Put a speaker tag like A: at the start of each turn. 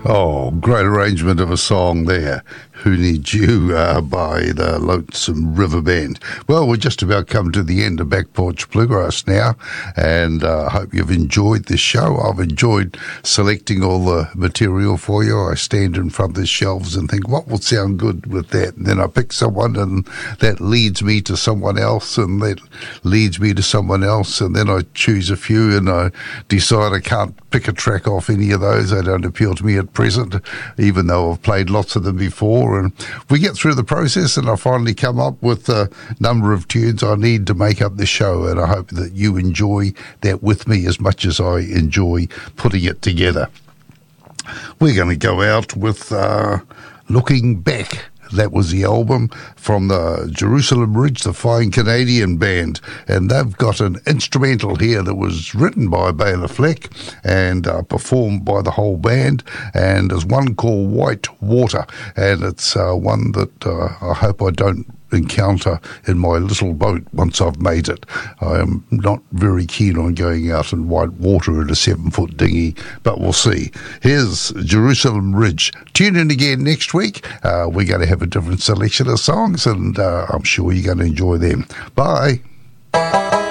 A: Oh, great arrangement of a song there. Who Needs You by the Lonesome River Band. Well, we're just about come to the end of Back Porch Bluegrass now, and I hope you've enjoyed this show. I've enjoyed selecting all the material for you. I stand in front of the shelves and think, what will sound good with that? And then I pick someone, and that leads me to someone else, and that leads me to someone else, and then I choose a few, and I decide I can't pick a track off any of those. They don't appeal to me at present, even though I've played lots of them before. And we get through the process, and I finally come up with a number of tunes I need to make up the show, and I hope that you enjoy that with me as much as I enjoy putting it together. We're going to go out with Looking Back. That was the album from the Jerusalem Ridge, the Fine Canadian Band. And they've got an instrumental here that was written by Bela Fleck and performed by the whole band. And there's one called White Water. And it's one that I hope I don't encounter in my little boat once I've made it. I am not very keen on going out in white water in a 7-foot dinghy, but we'll see. Here's Jerusalem Ridge. Tune in again next week. We're going to have a different selection of songs, and I'm sure you're going to enjoy them. Bye.